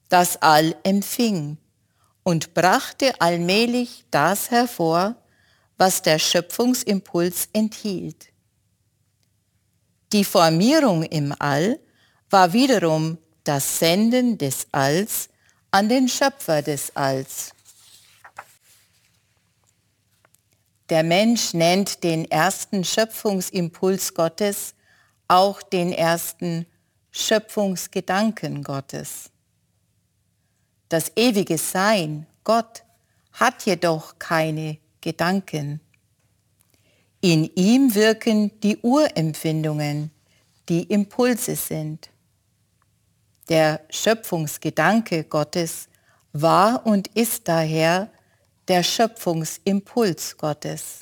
das All empfing und brachte allmählich das hervor, was der Schöpfungsimpuls enthielt. Die Formierung im All war wiederum das Senden des Alls an den Schöpfer des Alls. Der Mensch nennt den ersten Schöpfungsimpuls Gottes auch den ersten Schöpfungsgedanken Gottes. Das ewige Sein, Gott, hat jedoch keine Gedanken. In ihm wirken die Urempfindungen, die Impulse sind. Der Schöpfungsgedanke Gottes war und ist daher der Schöpfungsimpuls Gottes.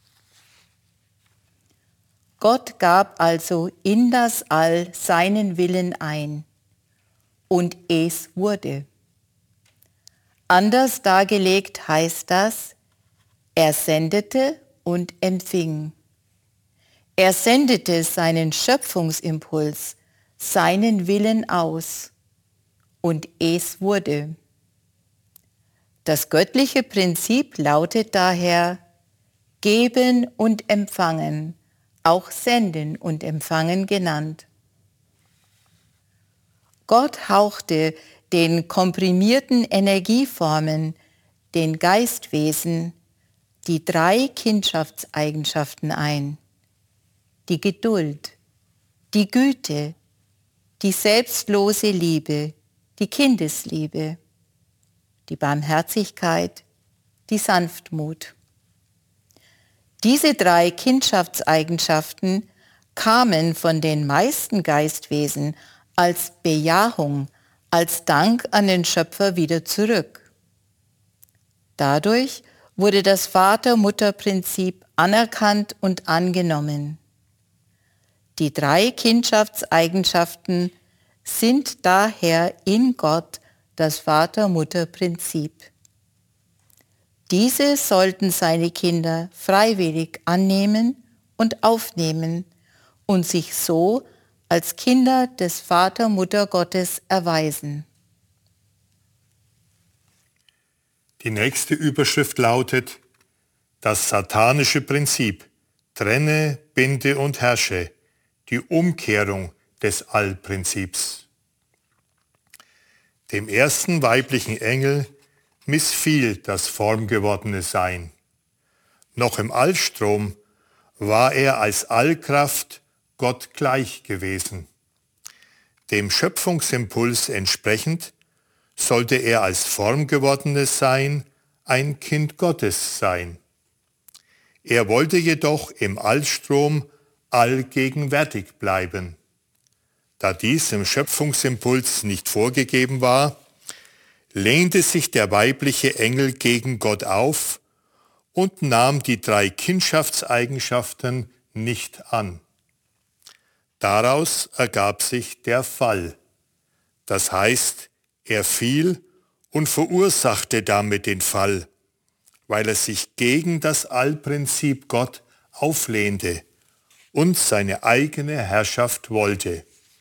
Gott gab also in das All seinen Willen ein und es wurde. Anders dargelegt heißt das, er sendete und empfing. Er sendete seinen Schöpfungsimpuls, seinen Willen aus und es wurde. Das göttliche Prinzip lautet daher geben und empfangen, auch senden und empfangen genannt. Gott hauchte den komprimierten Energieformen, den Geistwesen, die 3 Kindschaftseigenschaften ein: die Geduld, die Güte, die selbstlose Liebe, die Kindesliebe, die Barmherzigkeit, die Sanftmut. Diese 3 Kindschaftseigenschaften kamen von den meisten Geistwesen als Bejahung, als Dank an den Schöpfer wieder zurück. Dadurch wurde das Vater-Mutter-Prinzip anerkannt und angenommen. Die 3 Kindschaftseigenschaften sind daher in Gott das Vater-Mutter-Prinzip. Diese sollten seine Kinder freiwillig annehmen und aufnehmen und sich so als Kinder des Vater-Mutter-Gottes erweisen. Die nächste Überschrift lautet: Das satanische Prinzip, trenne, binde und herrsche, die Umkehrung des Allprinzips. Dem ersten weiblichen Engel missfiel das formgewordene Sein. Noch im Allstrom war er als Allkraft Gott gleich gewesen. Dem Schöpfungsimpuls entsprechend sollte er als formgewordenes Sein ein Kind Gottes sein. Er wollte jedoch im Allstrom allgegenwärtig bleiben. Da dies im Schöpfungsimpuls nicht vorgegeben war, lehnte sich der weibliche Engel gegen Gott auf und nahm die 3 Kindschaftseigenschaften nicht an. Daraus ergab sich der Fall. Das heißt, er fiel und verursachte damit den Fall, weil er sich gegen das Allprinzip Gott auflehnte und seine eigene Herrschaft wollte.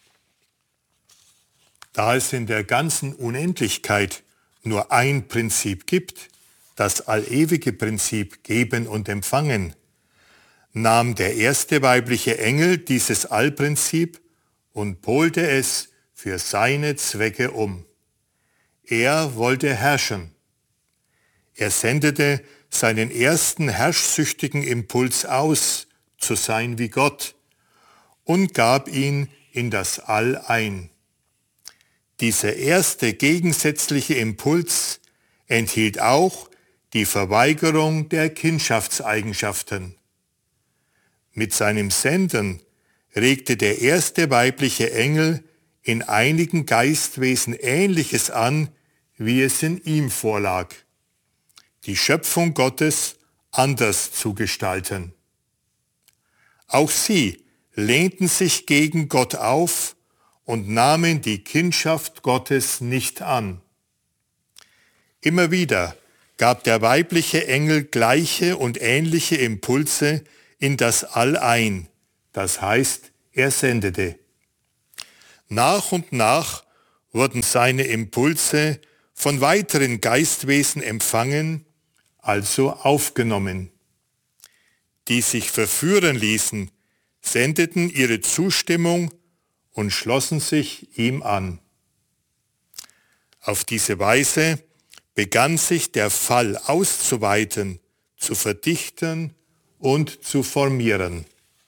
Da es in der ganzen Unendlichkeit nur ein Prinzip gibt, das allewige Prinzip Geben und Empfangen, nahm der erste weibliche Engel dieses Allprinzip und polte es für seine Zwecke um. Er wollte herrschen. Er sendete seinen ersten herrschsüchtigen Impuls aus, zu sein wie Gott, und gab ihn in das All ein. Dieser erste gegensätzliche Impuls enthielt auch die Verweigerung der Kindschaftseigenschaften. Mit seinem Senden regte der erste weibliche Engel in einigen Geistwesen Ähnliches an, wie es in ihm vorlag: die Schöpfung Gottes anders zu gestalten. Auch sie lehnten sich gegen Gott auf und nahmen die Kindschaft Gottes nicht an. Immer wieder gab der weibliche Engel gleiche und ähnliche Impulse in das All ein, das heißt, er sendete. Nach und nach wurden seine Impulse von weiteren Geistwesen empfangen, also aufgenommen. Die sich verführen ließen, sendeten ihre Zustimmung und schlossen sich ihm an. Auf diese Weise begann sich der Fall auszuweiten, zu verdichten und zu formieren.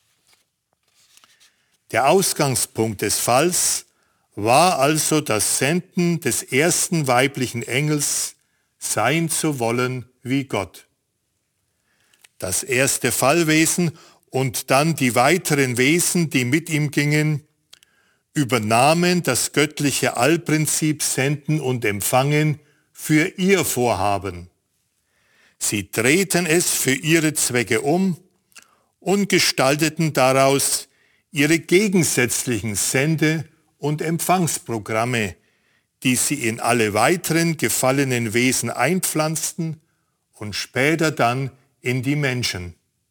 Der Ausgangspunkt des Falls war also das Senden des ersten weiblichen Engels, sein zu wollen wie Gott. Das erste Fallwesen und dann die weiteren Wesen, die mit ihm gingen, übernahmen das göttliche Allprinzip Senden und Empfangen für ihr Vorhaben. Sie drehten es für ihre Zwecke um und gestalteten daraus ihre gegensätzlichen Sende- und Empfangsprogramme, die sie in alle weiteren gefallenen Wesen einpflanzten und später dann in die Menschen.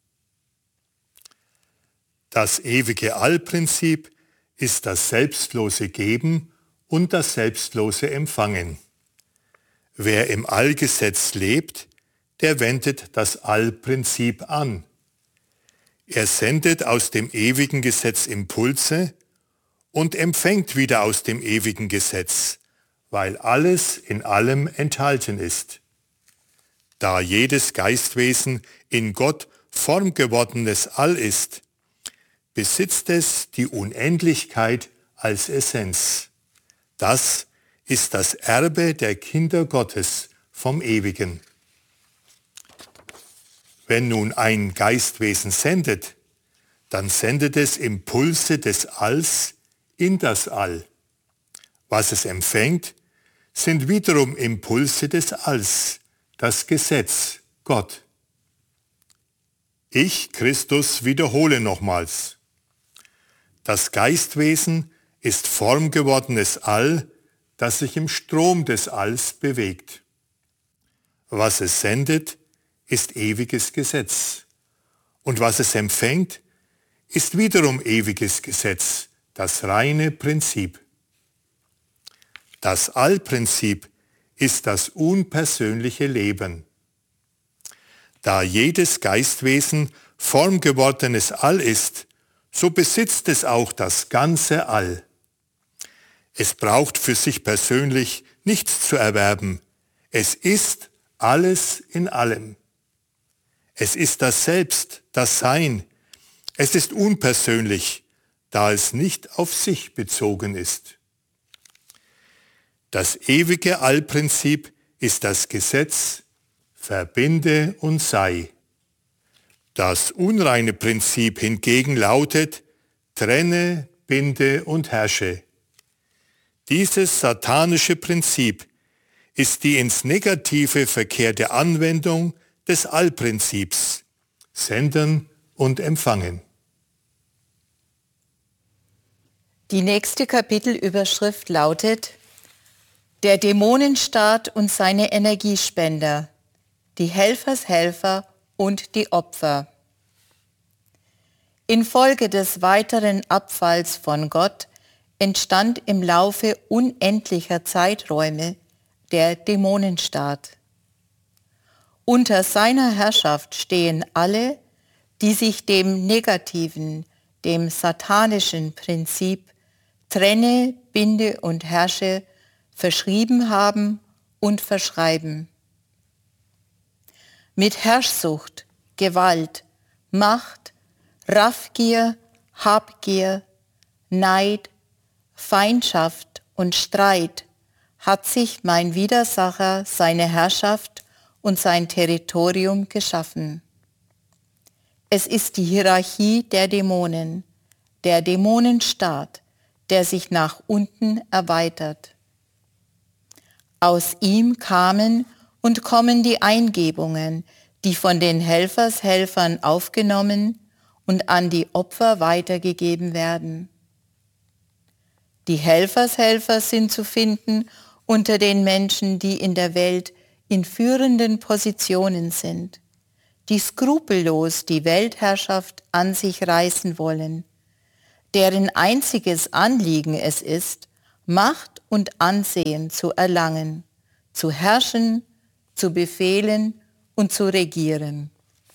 Das ewige Allprinzip ist das selbstlose Geben und das selbstlose Empfangen. Wer im Allgesetz lebt, der wendet das Allprinzip an. Er sendet aus dem ewigen Gesetz Impulse und empfängt wieder aus dem ewigen Gesetz, weil alles in allem enthalten ist. Da jedes Geistwesen in Gott formgewordenes All ist, besitzt es die Unendlichkeit als Essenz. Das ist das Erbe der Kinder Gottes vom Ewigen. Wenn nun ein Geistwesen sendet, dann sendet es Impulse des Alls in das All. Was es empfängt, sind wiederum Impulse des Alls, das Gesetz, Gott. Ich, Christus, wiederhole nochmals. Das Geistwesen ist formgewordenes All, das sich im Strom des Alls bewegt. Was es sendet, ist ewiges Gesetz. Und was es empfängt, ist wiederum ewiges Gesetz, das reine Prinzip. Das Allprinzip ist das unpersönliche Leben. Da jedes Geistwesen formgewordenes All ist, so besitzt es auch das ganze All. Es braucht für sich persönlich nichts zu erwerben. Es ist alles in allem. Es ist das Selbst, das Sein. Es ist unpersönlich, da es nicht auf sich bezogen ist. Das ewige Allprinzip ist das Gesetz, verbinde und sei. Das unreine Prinzip hingegen lautet, trenne, binde und herrsche. Dieses satanische Prinzip ist die ins Negative verkehrte Anwendung des Allprinzips, senden und empfangen. Die nächste Kapitelüberschrift lautet Der Dämonenstaat und seine Energiespender, die Helfershelfer und die Opfer. Infolge des weiteren Abfalls von Gott entstand im Laufe unendlicher Zeiträume der Dämonenstaat. Unter seiner Herrschaft stehen alle, die sich dem negativen, dem satanischen Prinzip trenne, binde und herrsche verschrieben haben und verschreiben. Mit Herrschsucht, Gewalt, Macht, Raffgier, Habgier, Neid, Feindschaft und Streit hat sich mein Widersacher seine Herrschaft und sein Territorium geschaffen. Es ist die Hierarchie der Dämonen, der Dämonenstaat, der sich nach unten erweitert. Aus ihm kamen und kommen die Eingebungen, die von den Helfershelfern aufgenommen und an die Opfer weitergegeben werden. Die Helfershelfer sind zu finden unter den Menschen, die in der Welt in führenden Positionen sind, die skrupellos die Weltherrschaft an sich reißen wollen, deren einziges Anliegen es ist, Macht und Ansehen zu erlangen, zu herrschen, zu befehlen und zu regieren.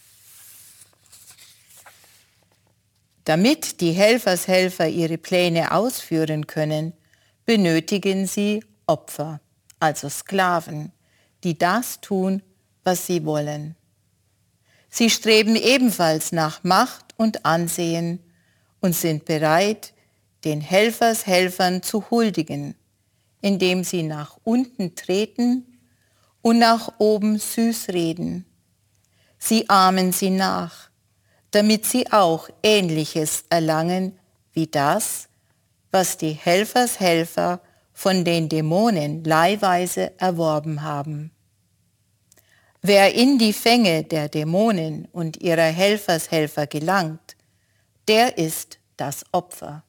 Damit die Helfershelfer ihre Pläne ausführen können, benötigen sie Opfer, also Sklaven, die das tun, was sie wollen. Sie streben ebenfalls nach Macht und Ansehen und sind bereit, den Helfershelfern zu huldigen, indem sie nach unten treten und nach oben süß reden. Sie ahmen sie nach, damit sie auch Ähnliches erlangen wie das, was die Helfershelfer von den Dämonen leihweise erworben haben. Wer in die Fänge der Dämonen und ihrer Helfershelfer gelangt, der ist das Opfer.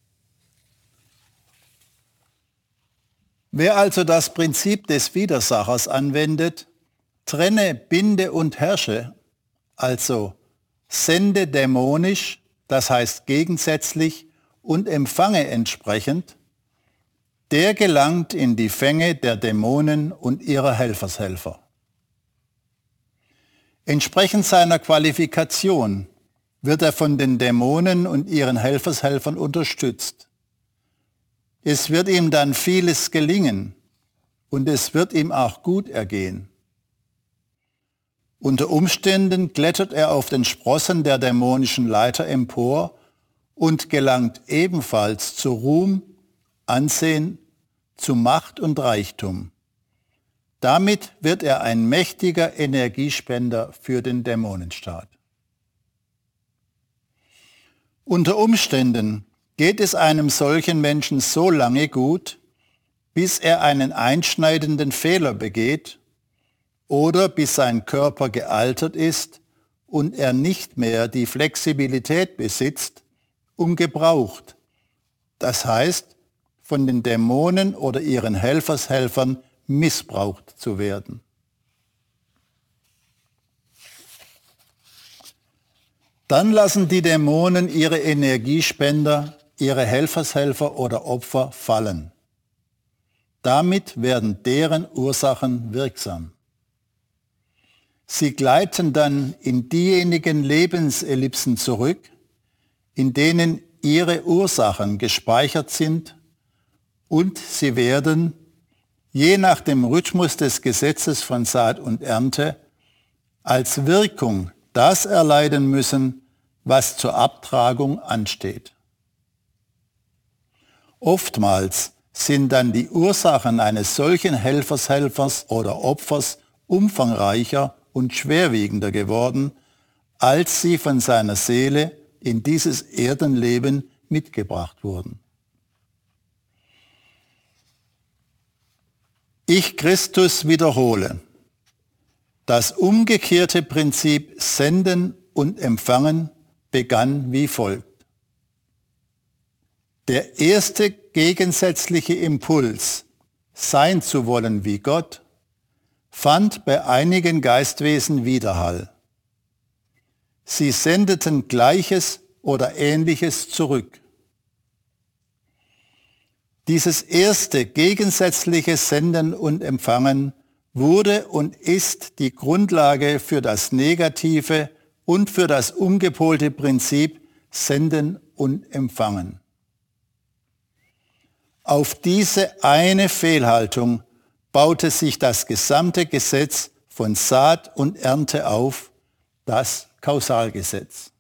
Wer also das Prinzip des Widersachers anwendet, trenne, binde und herrsche, also sende dämonisch, das heißt gegensätzlich, und empfange entsprechend, der gelangt in die Fänge der Dämonen und ihrer Helfershelfer. Entsprechend seiner Qualifikation wird er von den Dämonen und ihren Helfershelfern unterstützt. Es wird ihm dann vieles gelingen und es wird ihm auch gut ergehen. Unter Umständen klettert er auf den Sprossen der dämonischen Leiter empor und gelangt ebenfalls zu Ruhm, Ansehen, zu Macht und Reichtum. Damit wird er ein mächtiger Energiespender für den Dämonenstaat. Unter Umständen geht es einem solchen Menschen so lange gut, bis er einen einschneidenden Fehler begeht oder bis sein Körper gealtert ist und er nicht mehr die Flexibilität besitzt, um gebraucht, das heißt, von den Dämonen oder ihren Helfershelfern missbraucht zu werden. Dann lassen die Dämonen ihre Energiespender, ihre Helfershelfer oder Opfer fallen. Damit werden deren Ursachen wirksam. Sie gleiten dann in diejenigen Lebensellipsen zurück, in denen ihre Ursachen gespeichert sind, und sie werden, je nach dem Rhythmus des Gesetzes von Saat und Ernte, als Wirkung das erleiden müssen, was zur Abtragung ansteht. Oftmals sind dann die Ursachen eines solchen Helfershelfers oder Opfers umfangreicher und schwerwiegender geworden, als sie von seiner Seele in dieses Erdenleben mitgebracht wurden. Ich, Christus, wiederhole: Das umgekehrte Prinzip Senden und Empfangen begann wie folgt. Der erste gegensätzliche Impuls, sein zu wollen wie Gott, fand bei einigen Geistwesen Widerhall. Sie sendeten Gleiches oder Ähnliches zurück. Dieses erste gegensätzliche Senden und Empfangen wurde und ist die Grundlage für das negative und für das umgepolte Prinzip Senden und Empfangen. Auf diese eine Fehlhaltung baute sich das gesamte Gesetz von Saat und Ernte auf, das Kausalgesetz.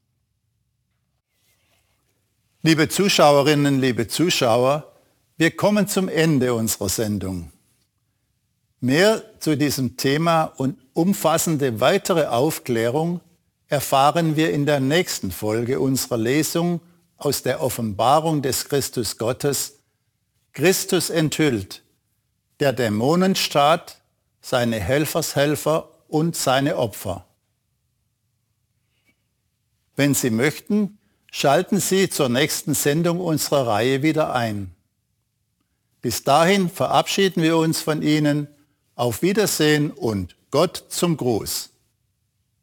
Liebe Zuschauerinnen, liebe Zuschauer, wir kommen zum Ende unserer Sendung. Mehr zu diesem Thema und umfassende weitere Aufklärung erfahren wir in der nächsten Folge unserer Lesung aus der Offenbarung des Christus Gottes, Christus enthüllt, der Dämonenstaat, seine Helfershelfer und seine Opfer. Wenn Sie möchten, schalten Sie zur nächsten Sendung unserer Reihe wieder ein. Bis dahin verabschieden wir uns von Ihnen. Auf Wiedersehen und Gott zum Gruß.